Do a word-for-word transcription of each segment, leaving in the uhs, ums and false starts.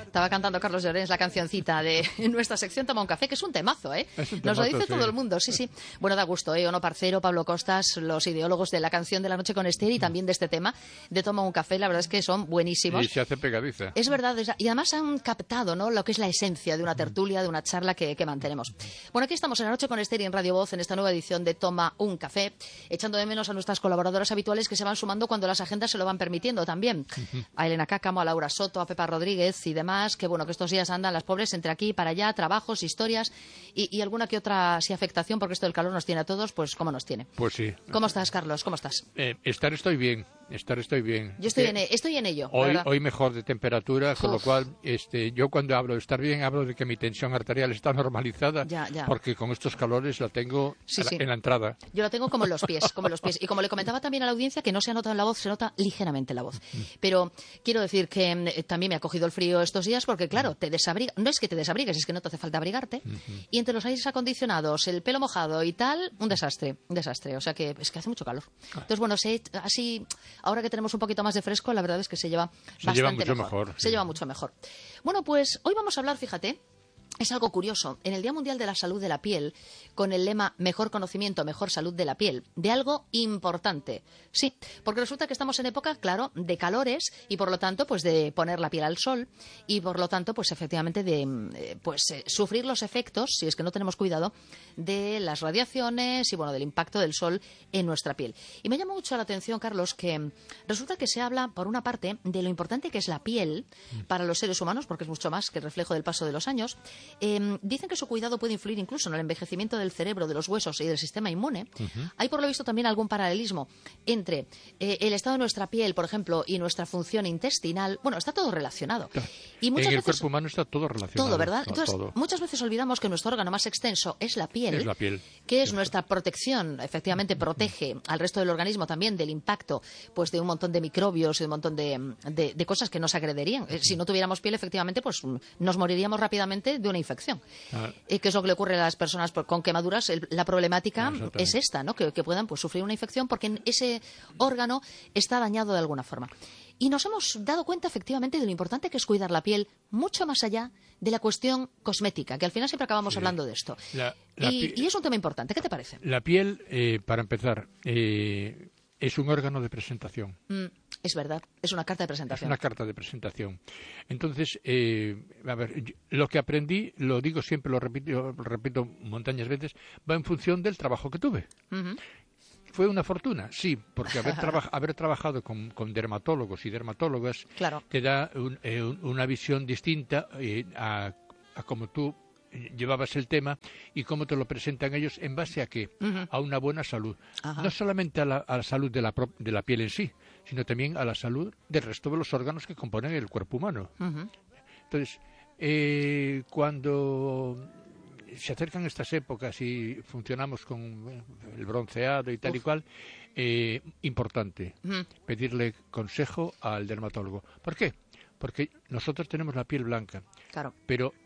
Estaba cantando Carlos Llorens la cancioncita de nuestra sección Toma un café, que es un temazo, ¿eh? Es un Nos temazo, lo dice sí. todo el mundo, sí, sí. Bueno, da gusto, ¿eh? Ono Parcero, Pablo Costas, los ideólogos de la canción de la noche con Esther y también de este tema de Toma un café, la verdad es que son buenísimos. Y se hace pegadiza. Es verdad, es- y además han captado, ¿no?, lo que es la esencia de una tertulia, de una charla que, que mantenemos. Bueno, aquí estamos en la noche con Esther y en Radio Voz, en esta nueva edición de Toma un café, echando de menos a nuestras colaboradoras habituales que se van sumando cuando las agendas se lo van permitiendo también. A Elena Cácamo, a Laura Soto, a Pepa Rodríguez y demás, que bueno, que estos días andan las pobres entre aquí y para allá, trabajos, historias y, y alguna que otra sí afectación, porque esto del calor nos tiene a todos, pues como nos tiene. Pues sí. ¿Cómo estás, Carlos? ¿Cómo estás? Eh, estar estoy bien, estar estoy bien. Yo estoy, Que en, e- estoy en ello, la Hoy, verdad. hoy mejor de temperatura, con lo Uf. cual este, yo cuando hablo de estar bien hablo de que mi tensión arterial está normalizada, Ya, ya. porque con estos calores la tengo Sí, a la- sí. en la entrada. Yo lo tengo como en los pies, como en los pies. Y como le comentaba también a la audiencia, que no se ha notado en la voz, se nota ligeramente en la voz. Pero quiero decir que mm, eh, también me ha cogido el frío estos días porque, claro, te desabriga. No es que te desabrigues, es que no te hace falta abrigarte. Y entre los aires acondicionados, el pelo mojado y tal, un desastre, un desastre. O sea que es que hace mucho calor. Entonces, bueno, se, así, ahora que tenemos un poquito más de fresco, la verdad es que se lleva Se bastante lleva mucho mejor. mejor, Se sí. lleva mucho mejor. Bueno, pues hoy vamos a hablar, fíjate, es algo curioso. En el Día Mundial de la Salud de la Piel, con el lema Mejor conocimiento, mejor salud de la piel, de algo importante. Sí, porque resulta que estamos en época, claro, de calores y por lo tanto, pues de poner la piel al sol y por lo tanto, pues efectivamente de eh, pues eh, sufrir los efectos, si es que no tenemos cuidado, de las radiaciones y bueno, del impacto del sol en nuestra piel. Y me llama mucho la atención, Carlos, que mm, resulta que se habla, por una parte, de lo importante que es la piel para los seres humanos, porque es mucho más que el reflejo del paso de los años. Eh, dicen que su cuidado puede influir incluso en el envejecimiento del cerebro, de los huesos y del sistema inmune. Hay, por lo visto, también algún paralelismo entre eh, el estado de nuestra piel, por ejemplo, y nuestra función intestinal. Bueno, está todo relacionado. Y muchas En el veces... cuerpo humano está todo relacionado. Todo, ¿verdad? to- Entonces, todo. muchas veces olvidamos que nuestro órgano más extenso es la piel, Es la piel. que es nuestra protección. Efectivamente, protege al resto del organismo también del impacto pues de un montón de microbios y de un montón de, de- de cosas que nos agrederían. Eh, Si no tuviéramos piel, efectivamente, pues mm, nos moriríamos rápidamente de una infección. Ah. Eh, ¿Qué es lo que le ocurre a las personas por- con quemaduras? El- la problemática Exactamente. es esta, ¿no? Que, que puedan pues, sufrir una infección porque en ese órgano está dañado de alguna forma. Y nos hemos dado cuenta efectivamente de lo importante que es cuidar la piel, mucho más allá de la cuestión cosmética, que al final siempre acabamos Sí. hablando de esto. La- la y, pi- y es un tema importante. ¿Qué te parece? La piel, eh, para empezar, eh, es un órgano de presentación. Mm, es verdad, es una carta de Es presentación. una carta de presentación. Entonces, eh, a ver, yo- lo que aprendí, lo digo siempre, lo repito, lo repito montañas veces, va en función del trabajo que tuve. Ujú. ¿Fue una fortuna? Sí, porque haber, traba- haber trabajado con, con dermatólogos y dermatólogas Claro. te da un- eh, un- una visión distinta eh, a, a cómo tú eh, llevabas el tema y cómo te lo presentan ellos en base a qué, Ujú. a una buena salud. Ajá. No solamente a la, a la salud de la, pro- de la piel en sí, sino también a la salud del resto de los órganos que componen el cuerpo humano. Ujú. Entonces, eh, cuando se acercan estas épocas y funcionamos con bueno, el bronceado y tal Uf. y cual, eh, importante Ujú. pedirle consejo al dermatólogo. ¿Por qué? Porque nosotros tenemos la piel blanca, Claro. pero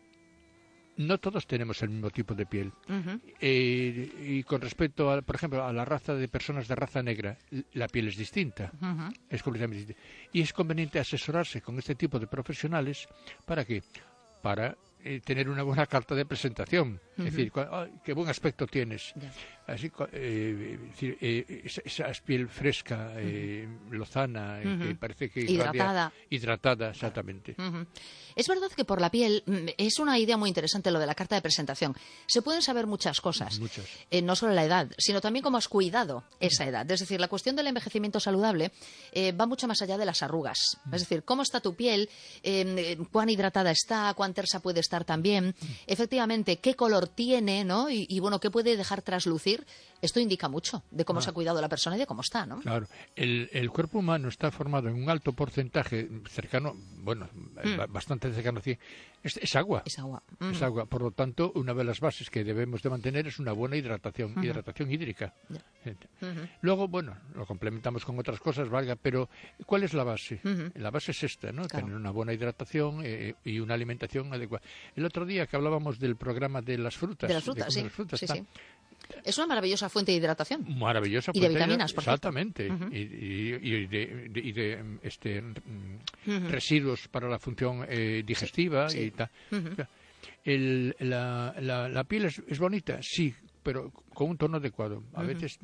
no todos tenemos el mismo tipo de piel. Ujú. Eh, y con respecto, a, por ejemplo, a la raza de personas de raza negra, l- la piel es distinta. Ujú. Es completamente distinta. Y es conveniente asesorarse con este tipo de profesionales. ¿Para qué? Para eh, tener una buena carta de presentación. Es decir, cua- "Ay, qué buen aspecto tienes". Ya. Así, cua- eh, es decir, eh, esa, esa piel fresca, eh, lozana, eh, que Ujú. parece que Hidratada. irradia- hidratada, exactamente. Ujú. Es verdad que por la piel mm, es una idea muy interesante lo de la carta de presentación. Se pueden saber muchas cosas. Muchas. Eh, no solo la edad, sino también cómo has cuidado esa edad. Es decir, la cuestión del envejecimiento saludable eh, va mucho más allá de las arrugas. Es decir, cómo está tu piel, eh, cuán hidratada está, cuán tersa puede estar también, efectivamente, qué color tiene, ¿no? Y, y, bueno, qué puede dejar traslucir. Esto indica mucho de cómo se ha cuidado la persona y de cómo está, ¿no? Claro, el, el cuerpo humano está formado en un alto porcentaje cercano, bueno, ba- bastante cercano a cien, es, es agua. Es agua. Es Ujú. agua. Por lo tanto, una de las bases que debemos de mantener es una buena hidratación, hidratación hídrica. Ujú. Luego, bueno, lo complementamos con otras cosas, valga, pero ¿cuál es la base? Ujú. La base es esta, ¿no? Claro. Tener una buena hidratación eh, y una alimentación adecuada. El otro día que hablábamos del programa de las frutas, De las frutas, comer sí. las frutas, Sí, está- sí. Es una maravillosa fuente de hidratación. Maravillosa y fuente de vitaminas, por exactamente. Uh-huh. Y, y, y de, de, y de este, uh-huh. residuos para la función eh, digestiva sí, y sí. tal. Uh-huh. El, la, la, la piel es, es bonita, sí, pero con un tono adecuado. A uh-huh. veces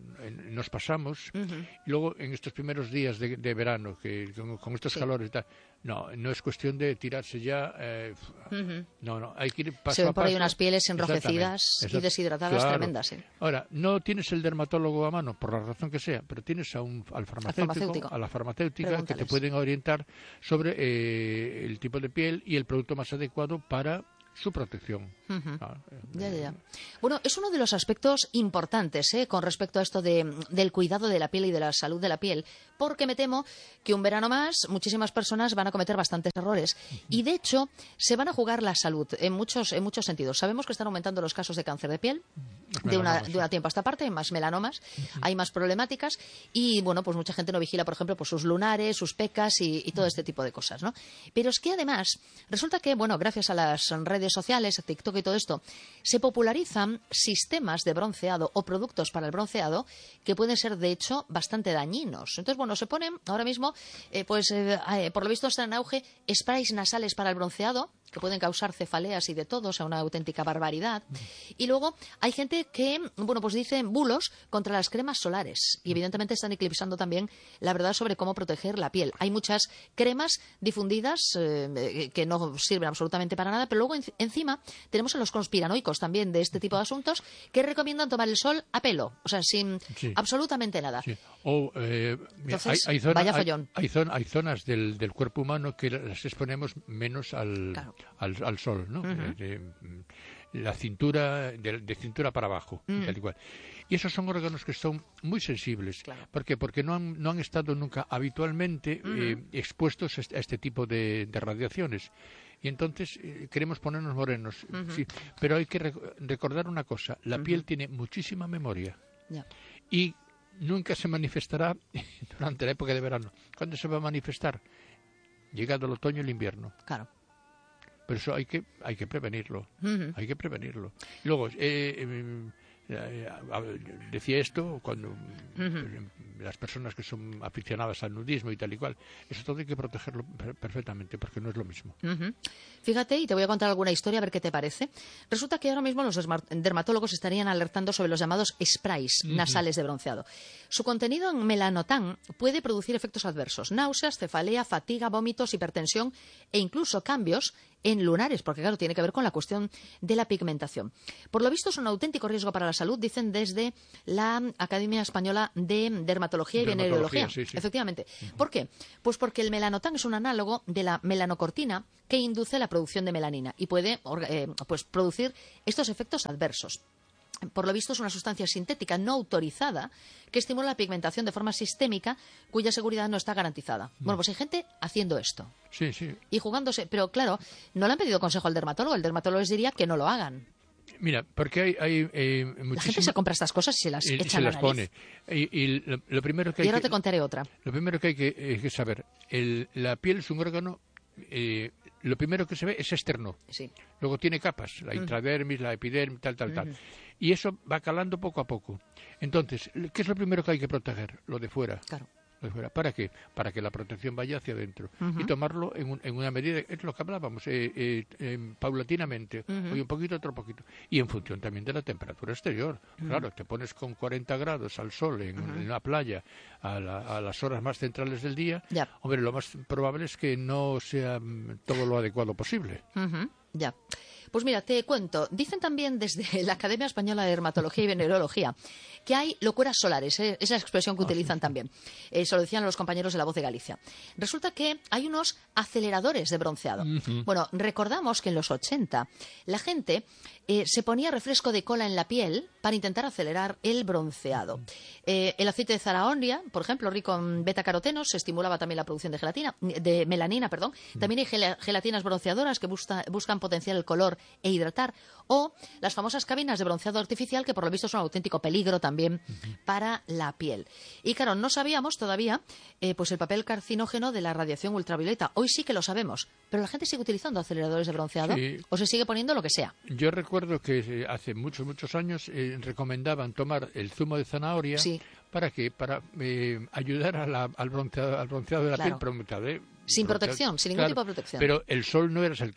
nos pasamos uh-huh. y luego en estos primeros días de, de verano, que con, con estos sí. calores y tal, no, no es cuestión de tirarse ya. Eh, uh-huh. No, no, hay que ir paso a paso. Se ven por ahí unas pieles enrojecidas exactamente, y deshidratadas claro. tremendas. Sí. Ahora, no tienes el dermatólogo a mano, por la razón que sea, pero tienes a un, al farmacéutico, al farmacéutico. a la farmacéutica que te pueden orientar sobre eh, el tipo de piel y el producto más adecuado para su protección. Uh-huh. ah, eh, ya, ya, ya. Bueno, es uno de los aspectos importantes ¿eh? con respecto a esto de, del cuidado de la piel y de la salud de la piel, porque me temo que un verano más muchísimas personas van a cometer bastantes errores uh-huh. y de hecho se van a jugar la salud en muchos, en muchos sentidos. Sabemos que están aumentando los casos de cáncer de piel de una, de una tiempo a esta parte, hay más melanomas, uh-huh. hay más problemáticas y bueno, pues mucha gente no vigila, por ejemplo, pues sus lunares, sus pecas y, y todo uh-huh. este tipo de cosas, ¿no? Pero es que además resulta que, bueno, gracias a las redes sociales, a TikTok y todo esto, se popularizan sistemas de bronceado o productos para el bronceado que pueden ser, de hecho, bastante dañinos. Entonces, bueno, se ponen ahora mismo, eh, pues, eh, eh, por lo visto están en auge sprays nasales para el bronceado, que pueden causar cefaleas y de todo, o sea, una auténtica barbaridad. Y luego hay gente que, bueno, pues dicen bulos contra las cremas solares y evidentemente están eclipsando también la verdad sobre cómo proteger la piel. Hay muchas cremas difundidas eh, que no sirven absolutamente para nada, pero luego en, encima tenemos a los conspiranoicos también de este tipo de asuntos que recomiendan tomar el sol a pelo, o sea, sin sí. absolutamente nada. Sí. O, eh, Entonces, hay, hay, zona, vaya follón. Hay, hay, zon, hay zonas del, del cuerpo humano que las exponemos menos al... Claro. Al, al sol, ¿no? Uh-huh. de, de, la cintura, de, de cintura para abajo, uh-huh. tal y cual. Y esos son órganos que son muy sensibles. Claro. ¿Por qué? Porque no han, no han estado nunca habitualmente uh-huh. eh, expuestos a este, a este tipo de, de radiaciones. Y entonces eh, queremos ponernos morenos. Uh-huh. Sí, pero hay que rec- recordar una cosa. La uh-huh. piel tiene muchísima memoria. Yeah. Y nunca se manifestará durante la época de verano. ¿Cuándo se va a manifestar? Llegado el otoño y el invierno. Claro. Pero eso hay que hay que prevenirlo, uh-huh. hay que prevenirlo. Luego, eh, eh, eh, decía esto cuando uh-huh. las personas que son aficionadas al nudismo y tal y cual, eso todo hay que protegerlo perfectamente porque no es lo mismo. Uh-huh. Fíjate, y te voy a contar alguna historia a ver qué te parece. Resulta que ahora mismo los dermatólogos estarían alertando sobre los llamados sprays uh-huh. nasales de bronceado. Su contenido en melanotán puede producir efectos adversos, náuseas, cefalea, fatiga, vómitos, hipertensión e incluso cambios en lunares, porque claro, tiene que ver con la cuestión de la pigmentación. Por lo visto es un auténtico riesgo para la salud, dicen desde la Academia Española de Dermatología y Venerología. Sí, sí. Efectivamente. Uh-huh. ¿Por qué? Pues porque el melanotán es un análogo de la melanocortina que induce la producción de melanina y puede eh, pues, producir estos efectos adversos. Por lo visto es una sustancia sintética no autorizada que estimula la pigmentación de forma sistémica cuya seguridad no está garantizada. Mm. Bueno, pues hay gente haciendo esto. Sí, sí. Y jugándose. Pero claro, no le han pedido consejo al dermatólogo. El dermatólogo les diría que no lo hagan. Mira, porque hay, hay eh, muchísima... La gente se compra estas cosas y se las y, echan se a la las pone. Y, y lo, lo primero que hay y ahora que, te contaré otra. Lo primero que hay que, eh, que saber, el, la piel es un órgano... Eh, lo primero que se ve es externo. Sí. Luego tiene capas, la intradermis, uh-huh. la epidermis, tal, tal, tal. Uh-huh. Y eso va calando poco a poco. Entonces, ¿qué es lo primero que hay que proteger? Lo de fuera. Claro. Lo de fuera. ¿Para qué? Para que la protección vaya hacia adentro. Uh-huh. Y tomarlo en, un, en una medida, es lo que hablábamos, eh, eh, eh, paulatinamente. Uh-huh. Hoy un poquito, otro poquito. Y en función también de la temperatura exterior. Uh-huh. Claro, te pones con cuarenta grados al sol en, uh-huh. en una playa a, la, a las horas más centrales del día. Yeah. Hombre, lo más probable es que no sea todo lo adecuado posible. Uh-huh. Ya. Pues mira, te cuento. Dicen también desde la Academia Española de Dermatología y Venerología que hay locuras solares, ¿eh? Esa expresión que oh, utilizan sí, sí. también. Eh, Eso lo decían los compañeros de La Voz de Galicia. Resulta que hay unos aceleradores de bronceado. Uh-huh. Bueno, recordamos que en los ochenta la gente eh, se ponía refresco de cola en la piel para intentar acelerar el bronceado. Eh, el aceite de zanahoria, por ejemplo, rico en betacarotenos, estimulaba también la producción de gelatina, de melanina, perdón. También hay gel- gelatinas bronceadoras que busca, buscan potenciar el color e hidratar. O las famosas cabinas de bronceado artificial, que por lo visto son un auténtico peligro también uh-huh. para la piel. Y claro, no sabíamos todavía eh, pues el papel carcinógeno de la radiación ultravioleta. Hoy sí que lo sabemos, pero la gente sigue utilizando aceleradores de bronceado sí. o se sigue poniendo lo que sea. Yo recuerdo que hace muchos, muchos años eh, recomendaban tomar el zumo de zanahoria. Sí. ¿Para qué? Para eh, ayudar a la, al, bronceado, al bronceado de la claro. piel. Pero, ¿eh? Sin bronceado. protección, sin ningún claro, tipo de protección. Pero el sol no era el...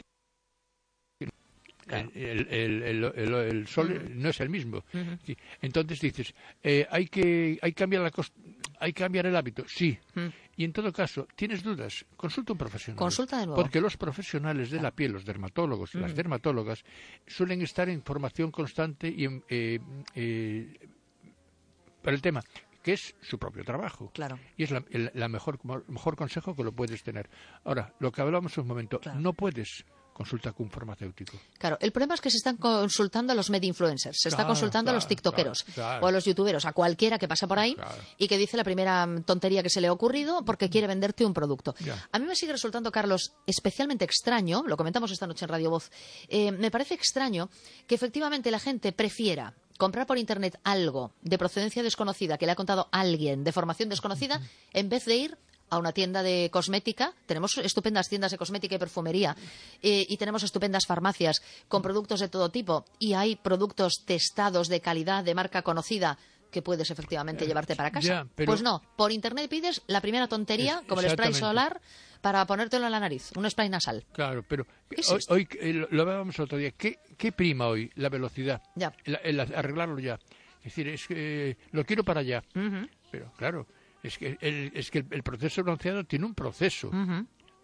Claro. El, el, el, el, el sol uh-huh. no es el mismo. Uh-huh. Entonces dices, eh, hay que hay cambiar la cost- hay que cambiar el hábito, sí. Uh-huh. Y en todo caso, ¿tienes dudas? Consulta a un profesional. Consulta de nuevo. Porque los profesionales de claro. la piel, los dermatólogos y uh-huh. las dermatólogas, suelen estar en formación constante y en, eh, eh, para el tema, que es su propio trabajo. Claro. Y es la, el la mejor, mejor consejo que lo puedes tener. Ahora, lo que hablamos un momento, claro. no puedes... consulta con un farmacéutico. Claro, el problema es que se están consultando a los media influencers, se está claro, consultando claro, a los tiktokeros claro, claro. o a los youtuberos, a cualquiera que pasa por ahí claro. y que dice la primera tontería que se le ha ocurrido porque quiere venderte un producto. Ya. A mí me sigue resultando, Carlos, especialmente extraño, lo comentamos esta noche en Radio Voz, eh, me parece extraño que efectivamente la gente prefiera comprar por internet algo de procedencia desconocida que le ha contado alguien de formación desconocida en vez de ir a una tienda de cosmética. Tenemos estupendas tiendas de cosmética y perfumería eh, y tenemos estupendas farmacias con productos de todo tipo y hay productos testados de calidad, de marca conocida que puedes efectivamente llevarte para casa. Ya, pero... Pues no, por internet pides la primera tontería, como el spray solar, para ponértelo en la nariz, un spray nasal. Claro, pero hoy, hoy eh, lo hablábamos otro día, ¿qué, qué prima hoy? La velocidad, ya. El, el arreglarlo ya. Es decir, es que eh, lo quiero para allá, uh-huh. pero claro... Es que el, es que el, el proceso bronceado tiene un proceso. Uh-huh.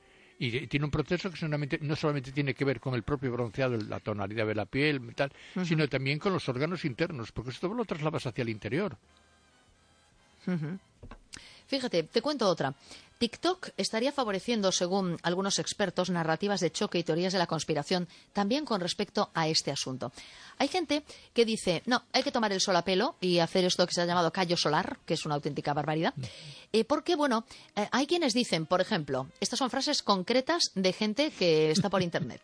Y tiene un proceso que solamente, no solamente tiene que ver con el propio bronceado, la tonalidad de la piel, tal, uh-huh. sino también con los órganos internos, porque esto lo trasladas hacia el interior. Uh-huh. Fíjate, te cuento otra. TikTok estaría favoreciendo, según algunos expertos, narrativas de choque y teorías de la conspiración también con respecto a este asunto. Hay gente que dice, no, hay que tomar el sol a pelo y hacer esto que se ha llamado callo solar, que es una auténtica barbaridad, eh, porque, bueno, eh, hay quienes dicen, por ejemplo, estas son frases concretas de gente que está por Internet.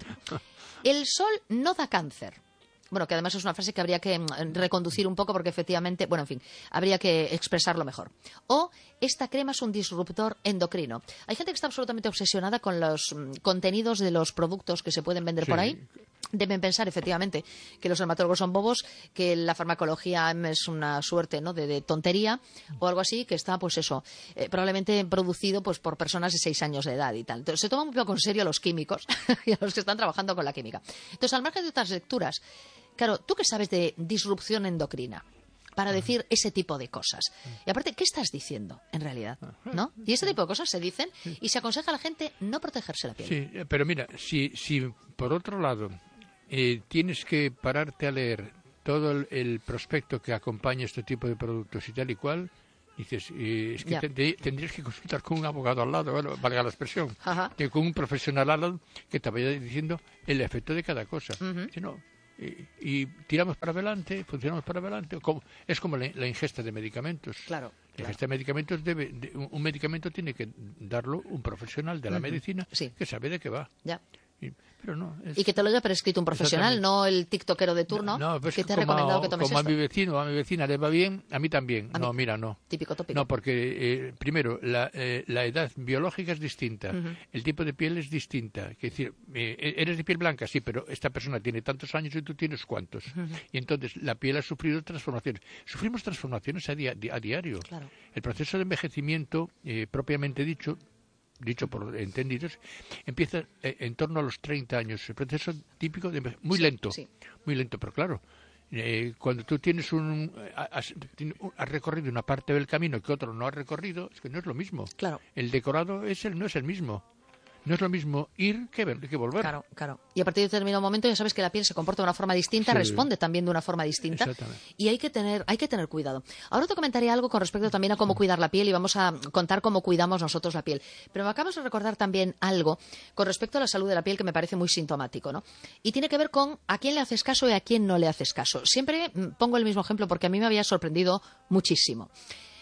El sol no da cáncer. Bueno, que además es una frase que habría que reconducir un poco porque efectivamente, bueno, en fin, habría que expresarlo mejor. O, esta crema es un disruptor endocrino. Hay gente que está absolutamente obsesionada con los contenidos de los productos que se pueden vender sí. por ahí. Deben pensar, efectivamente, que los dermatólogos son bobos, que la farmacología es una suerte, ¿no?, de, de tontería o algo así, que está, pues eso, eh, probablemente producido pues por personas de seis años de edad y tal. Entonces, se toman un poco en serio a los químicos y a los que están trabajando con la química. Entonces, al margen de otras lecturas, claro, ¿tú qué sabes de disrupción endocrina para decir ese tipo de cosas? Y aparte, ¿qué estás diciendo en realidad? ¿No? Y ese tipo de cosas se dicen y se aconseja a la gente no protegerse la piel. Sí, pero mira, si, si por otro lado eh, tienes que pararte a leer todo el, el prospecto que acompaña este tipo de productos y tal y cual, dices, eh, es que te, te, tendrías que consultar con un abogado al lado, bueno, valga la expresión, Ajá. que con un profesional al lado que te vaya diciendo el efecto de cada cosa. Uh-huh. Si no, Y, y tiramos para adelante, funcionamos para adelante. Como, es como la, la ingesta de medicamentos. Claro. La claro. ingesta de medicamentos debe, de, un, un medicamento tiene que darlo un profesional de la uh-huh. medicina sí. que sabe de qué va. Ya. Y, pero no, es... y que te lo haya prescrito un profesional, no el tiktokero de turno no, no, pues que te ha como, recomendado que tomes como esto. a mi vecino o a mi vecina le va bien, a mí también. A no, mí, mira, no. Típico tópico. No, porque eh, primero, la, eh, la edad biológica es distinta, uh-huh. el tipo de piel es distinta. Es decir, eh, eres de piel blanca, sí, pero esta persona tiene tantos años y tú tienes cuántos. Uh-huh. Y entonces la piel ha sufrido transformaciones. Sufrimos transformaciones a, dia- a diario. Claro. El proceso de envejecimiento, eh, propiamente dicho, dicho por entendidos, empieza eh, en torno a los treinta años. El proceso típico, de muy sí, lento, sí. muy lento, pero claro, eh, cuando tú tienes un has, has recorrido una parte del camino que otro no ha recorrido, es que no es lo mismo. Claro. El decorado es el, no es el mismo. No es lo mismo ir que, ver, que volver. Claro, claro. Y a partir de determinado momento ya sabes que la piel se comporta de una forma distinta, sí. responde también de una forma distinta. Y hay que tener, hay que tener cuidado. Ahora te comentaré algo con respecto también a cómo cuidar la piel y vamos a contar cómo cuidamos nosotros la piel. Pero me acabas de recordar también algo con respecto a la salud de la piel que me parece muy sintomático, ¿no? Y tiene que ver con a quién le haces caso y a quién no le haces caso. Siempre pongo el mismo ejemplo porque a mí me había sorprendido muchísimo.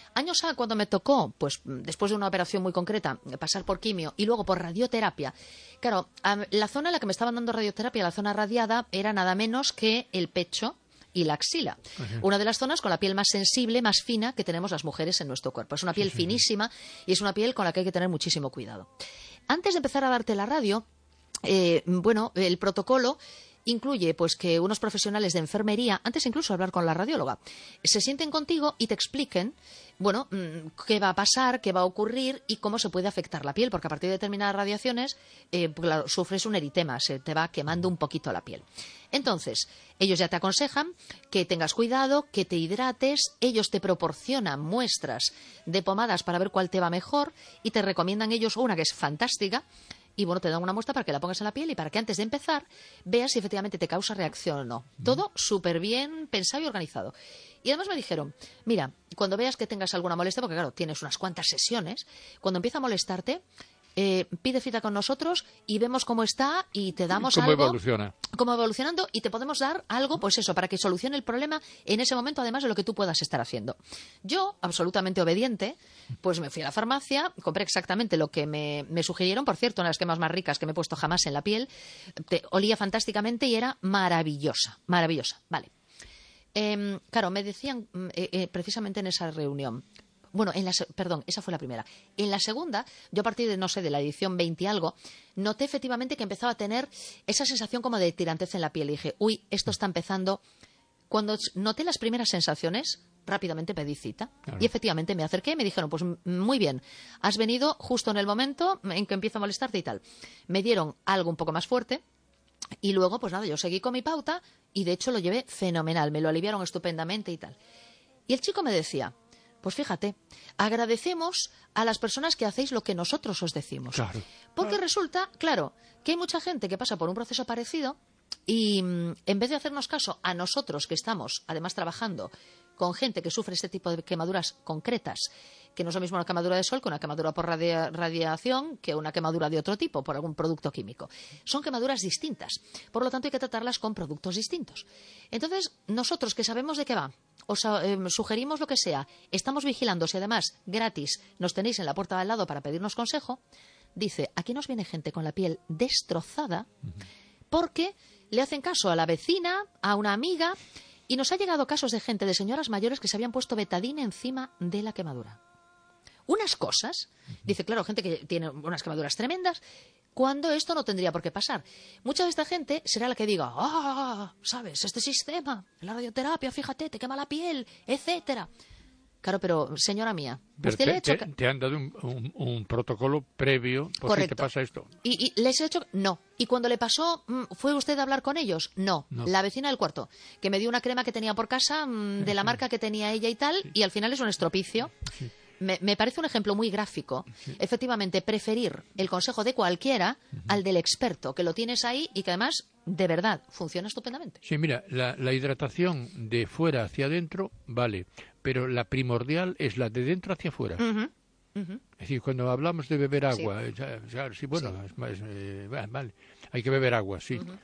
Años A, cuando me tocó, pues después de una operación muy concreta, pasar por quimio y luego por radioterapia, claro, la zona en la que me estaban dando radioterapia, la zona radiada, era nada menos que el pecho y la axila. Uh-huh. Una de las zonas con la piel más sensible, más fina que tenemos las mujeres en nuestro cuerpo. Es una piel sí, sí, finísima sí. y es una piel con la que hay que tener muchísimo cuidado. Antes de empezar a darte la radio, eh, bueno, el protocolo incluye pues que unos profesionales de enfermería, antes incluso de hablar con la radióloga, se sienten contigo y te expliquen, bueno, qué va a pasar, qué va a ocurrir y cómo se puede afectar la piel, porque a partir de determinadas radiaciones eh, claro, sufres un eritema, se te va quemando un poquito la piel. Entonces, ellos ya te aconsejan que tengas cuidado, que te hidrates, ellos te proporcionan muestras de pomadas para ver cuál te va mejor y te recomiendan ellos una que es fantástica. Y bueno, te dan una muestra para que la pongas en la piel y para que antes de empezar veas si efectivamente te causa reacción o no. Mm. Todo súper bien pensado y organizado. Y además me dijeron, mira, cuando veas que tengas alguna molestia, porque claro, tienes unas cuantas sesiones, cuando empieza a molestarte, eh, pide cita con nosotros y vemos cómo está y te damos ¿Cómo algo. ¿Cómo evoluciona? Cómo evolucionando y te podemos dar algo, pues eso, para que solucione el problema en ese momento, además de lo que tú puedas estar haciendo. Yo, absolutamente obediente, pues me fui a la farmacia, compré exactamente lo que me, me sugirieron, por cierto, una de las cremas más ricas que me he puesto jamás en la piel, te, olía fantásticamente y era maravillosa, maravillosa, vale. Eh, claro, me decían eh, eh, precisamente en esa reunión, bueno, en la, perdón, esa fue la primera. En la segunda, yo a partir de, no sé, de la edición veinte y algo, noté efectivamente que empezaba a tener esa sensación como de tirantez en la piel. Y dije, uy, esto está empezando. Cuando noté las primeras sensaciones, rápidamente pedí cita. Claro. Y efectivamente me acerqué y me dijeron, pues muy bien, has venido justo en el momento en que empieza a molestarte y tal. Me dieron algo un poco más fuerte y luego, pues nada, yo seguí con mi pauta y de hecho lo llevé fenomenal. Me lo aliviaron estupendamente y tal. Y el chico me decía, pues fíjate, agradecemos a las personas que hacéis lo que nosotros os decimos. Claro. Porque claro. resulta, claro, que hay mucha gente que pasa por un proceso parecido y en vez de hacernos caso a nosotros que estamos, además, trabajando con gente que sufre este tipo de quemaduras concretas, que no es lo mismo una quemadura de sol que una quemadura por radia- radiación, que una quemadura de otro tipo, por algún producto químico. Son quemaduras distintas. Por lo tanto, hay que tratarlas con productos distintos. Entonces, nosotros que sabemos de qué va, os eh, sugerimos lo que sea, estamos vigilando si además, gratis, nos tenéis en la puerta de al lado para pedirnos consejo, dice, aquí nos viene gente con la piel destrozada porque le hacen caso a la vecina, a una amiga, y nos ha llegado casos de gente, de señoras mayores que se habían puesto betadine encima de la quemadura. Unas cosas, dice, claro, gente que tiene unas quemaduras tremendas, cuando esto no tendría por qué pasar. Mucha de esta gente será la que diga, ah, ¿sabes? Este sistema, la radioterapia, fíjate, te quema la piel, etcétera. Claro, pero señora mía, pero usted te, le ha hecho... te, te han dado un, un, un protocolo previo por Correcto. si te pasa esto. Y, y les he hecho... No. Y cuando le pasó, ¿fue usted a hablar con ellos? No. no. La vecina del cuarto, que me dio una crema que tenía por casa, de la marca que tenía ella y tal, sí. y al final es un estropicio. Sí. Me, me parece un ejemplo muy gráfico. Sí. Efectivamente, preferir el consejo de cualquiera uh-huh. al del experto, que lo tienes ahí y que además, de verdad, funciona estupendamente. Sí, mira, la, la hidratación de fuera hacia adentro, vale, pero la primordial es la de dentro hacia afuera. Uh-huh. Uh-huh. Es decir, cuando hablamos de beber agua, sí, ya, ya, sí bueno, sí. Es, es, eh, vale, hay que beber agua, sí. Uh-huh.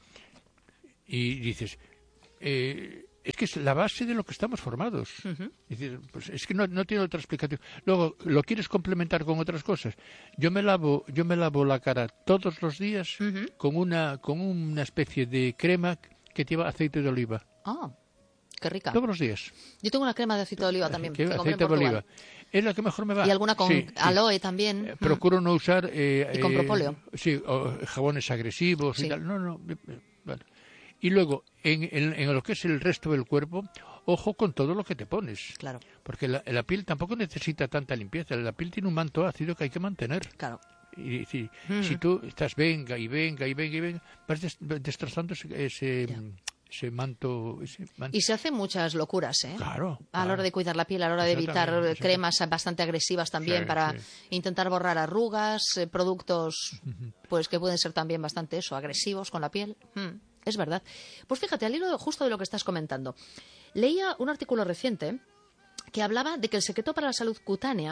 Y dices, eh, es que es la base de lo que estamos formados. Uh-huh. Es decir, pues es que no, no tiene otra explicación. Luego, ¿lo quieres complementar con otras cosas? Yo me lavo, yo me lavo la cara todos los días uh-huh. con una, con una especie de crema que lleva aceite de oliva. Ah, qué rica. Todos los días. Yo tengo una crema de aceite de oliva también. Que que aceite en de oliva. Es la que mejor me va. Y alguna con sí, aloe sí. también. Eh, procuro no usar... Eh, y con propóleo. Eh, sí, o jabones agresivos sí. y tal. No, no. Eh, vale. Y luego, en, en, en lo que es el resto del cuerpo, ojo con todo lo que te pones. Claro. Porque la, la piel tampoco necesita tanta limpieza. La piel tiene un manto ácido que hay que mantener. Claro. Y si, mm. si tú estás venga y venga y venga y venga, vas des, destrozando ese, ese, ese, manto, ese manto. Y se hacen muchas locuras, ¿eh? Claro. A la hora de cuidar la piel, a la hora de evitar también, cremas bastante agresivas también sí, para sí. intentar borrar arrugas, eh, productos uh-huh. pues que pueden ser también bastante eso, agresivos con la piel. Mm. Es verdad. Pues fíjate, al hilo justo de lo que estás comentando, leía un artículo reciente que hablaba de que el secreto para la salud cutánea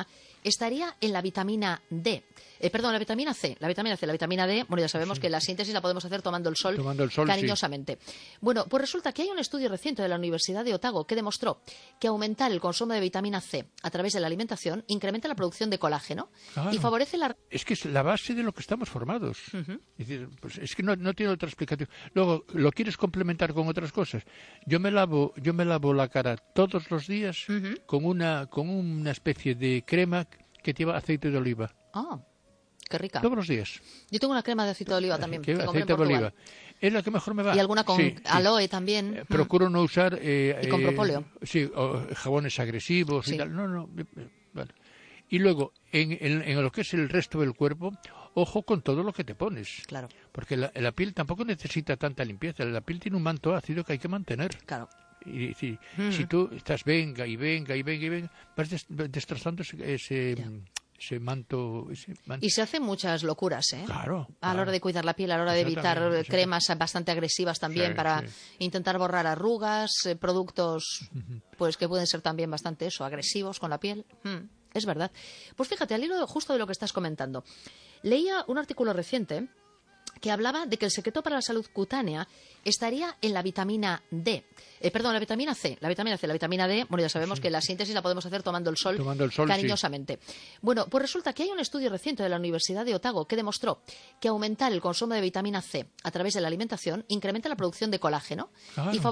estaría en la vitamina D. Eh, perdón, la vitamina C. La vitamina C, la vitamina D, bueno, ya sabemos sí. que la síntesis la podemos hacer tomando el sol, tomando el sol cariñosamente. Sí. Bueno, pues resulta que hay un estudio reciente de la Universidad de Otago que demostró que aumentar el consumo de vitamina C a través de la alimentación incrementa la producción de colágeno claro. y favorece la... Es que es la base de lo que estamos formados. Uh-huh. Es decir, pues es que no, no tiene otra explicación. Luego, ¿lo quieres complementar con otras cosas? Yo me lavo, yo me lavo la cara todos los días uh-huh. con una con una especie de crema que lleva aceite de oliva. Ah, qué rica. Todos los días. Yo tengo una crema de aceite de oliva también. Que que aceite de oliva. Es la que mejor me va. Y alguna con sí, aloe sí. también. Eh, procuro no usar... Eh, y con propóleo. Eh, sí, o jabones agresivos sí. y tal. No, no. Bueno. Y luego, en, en, en lo que es el resto del cuerpo, ojo con todo lo que te pones. Claro. Porque la, la piel tampoco necesita tanta limpieza. La piel tiene un manto ácido que hay que mantener. Claro. Y si, uh-huh. si tú estás venga y venga y venga y venga, vas des, destrozando ese, ese, ese, manto, ese manto. Y se hacen muchas locuras, ¿eh? Claro. A claro. la hora de cuidar la piel, a la hora de evitar también, cremas sí. bastante agresivas también sí, para sí. intentar borrar arrugas, eh, productos uh-huh. pues que pueden ser también bastante eso, agresivos con la piel. Hmm. Es verdad. Pues fíjate, al hilo justo de lo que estás comentando, leía un artículo reciente que hablaba de que el secreto para la salud cutánea estaría en la vitamina D. Eh, perdón, la vitamina C. La vitamina C, la vitamina D, bueno, ya sabemos sí. que la síntesis la podemos hacer tomando el sol, tomando el sol cariñosamente. Sí. Bueno, pues resulta que hay un estudio reciente de la Universidad de Otago que demostró que aumentar el consumo de vitamina C a través de la alimentación incrementa la producción de colágeno claro. y